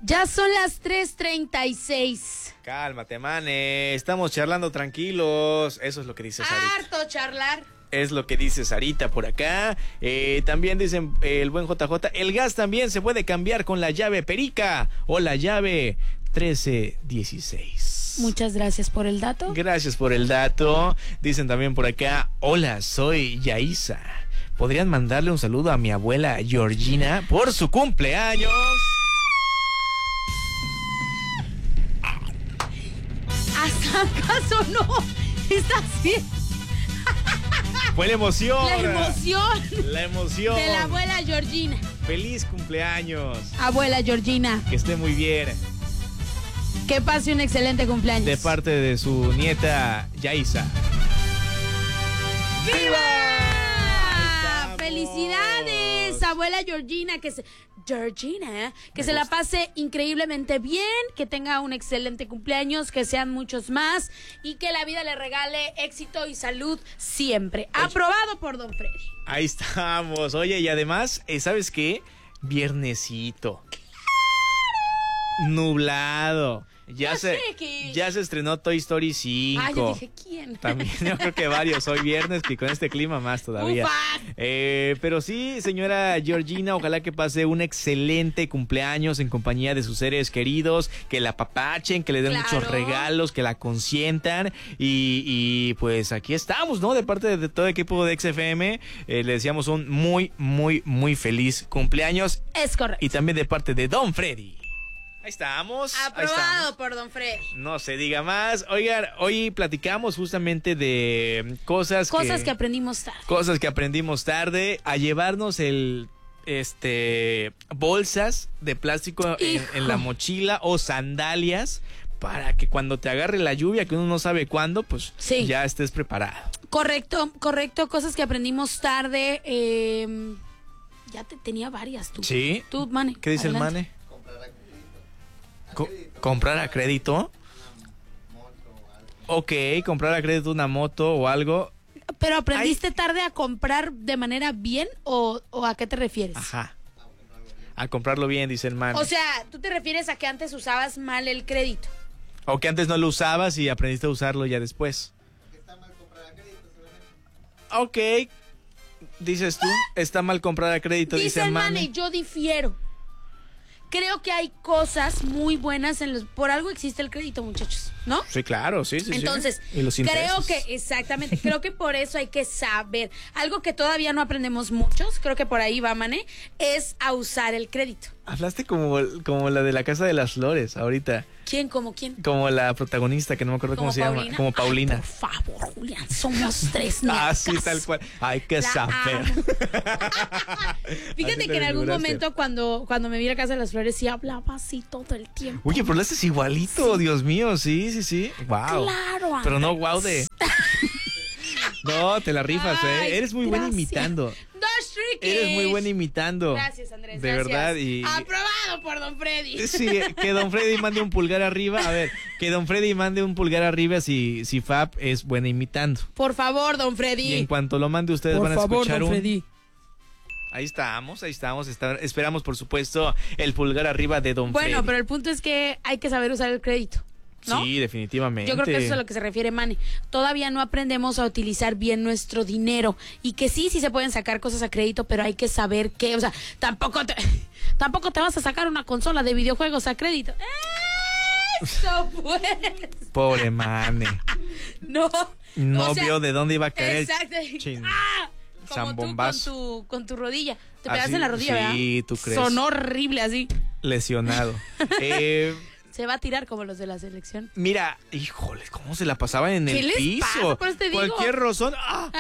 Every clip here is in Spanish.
Ya son las 3:36. Cálmate, mane. Estamos charlando tranquilos. Eso es lo que dice Sarita. Harto charlar. Es lo que dice Sarita por acá. También dicen el buen JJ. El gas también se puede cambiar con la llave perica o la llave 1316. Muchas gracias por el dato. Gracias por el dato. Dicen también por acá. Hola, soy Yaisa. ¿Podrían mandarle un saludo a mi abuela Georgina por su cumpleaños? ¿Hasta acaso no? ¿Estás bien? Fue la emoción. La emoción. La emoción. De la abuela Georgina. Feliz cumpleaños. Abuela Georgina. Que esté muy bien. Que pase un excelente cumpleaños. De parte de su nieta Yaisa. ¡Viva! ¡Felicidades, abuela Georgina! Georgina, que se la pase increíblemente bien, que tenga un excelente cumpleaños, que sean muchos más y que la vida le regale éxito y salud siempre. Oye, aprobado por Don Freddy. Ahí estamos. Oye, y además, ¿sabes qué? Viernesito. Nublado. Ya se estrenó Toy Story 5. Ah, yo dije, ¿quién? También yo creo que varios. Hoy viernes, que con este clima más todavía. Pero sí, señora Georgina, ojalá que pase un excelente cumpleaños en compañía de sus seres queridos, que la apapachen, que le den muchos regalos, que la consientan. Y pues aquí estamos, ¿no? De parte de todo el equipo de XFM, le deseamos un muy, muy, muy feliz cumpleaños. Es correcto. Y también de parte de Don Freddy. Ahí estamos. Aprobado por Don Freddy. No se diga más. Oigan, hoy platicamos justamente de cosas que aprendimos tarde. Cosas que aprendimos tarde. A llevarnos bolsas de plástico en la mochila o sandalias para que cuando te agarre la lluvia, que uno no sabe cuándo, pues ya estés preparado. Correcto. Cosas que aprendimos tarde. Ya tenía varias tú. Sí. Tú, Mane. ¿Qué dice adelante. El Mane? ¿Comprar a crédito? Ok, comprar a crédito una moto o algo. ¿Pero aprendiste tarde a comprar de manera bien o a qué te refieres? Ajá. A comprarlo bien, dice el man. O sea, ¿tú te refieres a que antes usabas mal el crédito? O que antes no lo usabas y aprendiste a usarlo ya después. Está mal comprar a crédito, seguramente. Ok. Dices tú, está mal comprar a crédito, dice el man. Yo difiero. Creo que hay cosas muy buenas por algo existe el crédito, muchachos, ¿no? Sí, claro, sí. Entonces, y los creo que por eso hay que saber. Algo que todavía no aprendemos muchos, creo que por ahí va, Mané, es a usar el crédito. Hablaste como la de la Casa de las Flores ahorita. ¿Quién? ¿Como quién? Como la protagonista, que no me acuerdo cómo se llama. Como Paulina. Ay, por favor, Julián, somos tres netas. Ah, sí, tal cual. Hay que saber. Fíjate que en algún momento cuando me vi a la Casa de las Flores sí hablaba así todo el tiempo. Oye, pero lo haces igualito, sí. Dios mío, sí. Wow. Claro. Pero no wow de... No, te la rifas, Eres muy buena imitando. Eres muy buena imitando. Gracias, Andrés. De verdad. Y... Aprobado por Don Freddy. Sí, que Don Freddy mande un pulgar arriba. A ver, que Don Freddy mande un pulgar arriba si Fab es buena imitando. Por favor, Don Freddy. Y en cuanto lo mande, ustedes van a escuchar Don Freddy. Ahí estamos. Esperamos, por supuesto, el pulgar arriba de Don Freddy. Bueno, pero el punto es que hay que saber usar el crédito, ¿no? Sí, definitivamente. Yo creo que eso es a lo que se refiere Mane. Todavía no aprendemos a utilizar bien nuestro dinero. Y que sí se pueden sacar cosas a crédito, pero hay que saber qué. O sea, tampoco te vas a sacar una consola de videojuegos a crédito. ¡Eso pues! Pobre Mane. No vio de dónde iba a caer. Exacto. Como tú con tu rodilla. Te pegaste en la rodilla, ¿verdad? Sí, ¿tú crees? Sonó horrible así. Lesionado. Se va a tirar como los de la selección. Mira, híjole, cómo se la pasaban en el piso. Pasa? Por eso te digo. Cualquier rozón.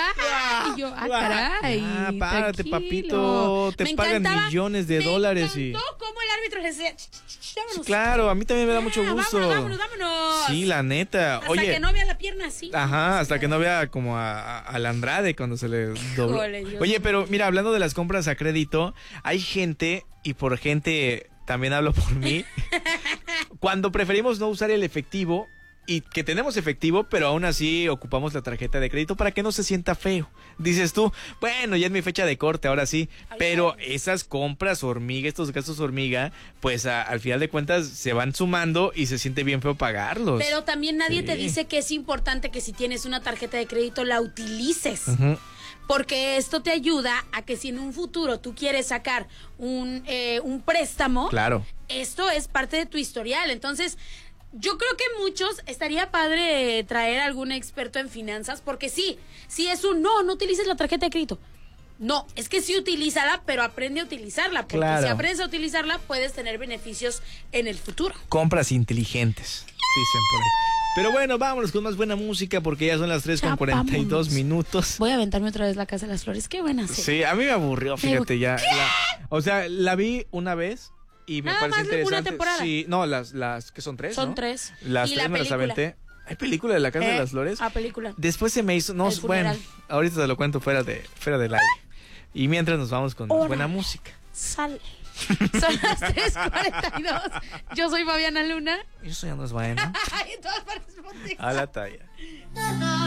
Caray. Párate, tranquilo. Papito. Te pagan millones de dólares. Me encantó cómo el árbitro le decía, vámonos. Sí, claro, a mí también me da mucho gusto. Vámonos. Sí, la neta. Hasta que no vea la pierna así. Ajá, hasta que no vea como al Andrade cuando se le dobló. Oye, pero mira, hablando de las compras a crédito, hay gente, y por gente también hablo por mí, cuando preferimos no usar el efectivo, y que tenemos efectivo, pero aún así ocupamos la tarjeta de crédito para que no se sienta feo. Dices tú, bueno, ya es mi fecha de corte, ahora sí, pero esas compras hormiga, estos gastos hormiga, pues al final de cuentas se van sumando y se siente bien feo pagarlos. Pero también nadie te dice que es importante que si tienes una tarjeta de crédito la utilices. Ujú. Porque esto te ayuda a que si en un futuro tú quieres sacar un préstamo, Claro. esto es parte de tu historial. Entonces, yo creo que muchos estaría padre traer a algún experto en finanzas, porque sí es no utilices la tarjeta de crédito. No, es que sí utilízala, pero aprende a utilizarla, porque Claro. si aprendes a utilizarla puedes tener beneficios en el futuro. Compras inteligentes, dicen por ahí. Pero bueno, vámonos con más buena música porque ya son las 3:42 vámonos. minutos. Voy a aventarme otra vez La Casa de las Flores. Qué buena serie. Sí, a mí me aburrió, fíjate ya. O sea, la vi una vez y me Nada pareció más una interesante. temporada. Sí, no, las que son tres, Son ¿no? 3. Las Y 3 la me las película. aventé. ¿Hay película de La Casa de las Flores? Película. Después se me hizo, no, El bueno, funeral. ahorita te lo cuento fuera del aire. Y mientras nos vamos con Órale. buena música. Sale. Son las 3:42. Yo soy Fabiana Luna. Eso ya no es bueno. Ay, en todas partes ponte. A la talla.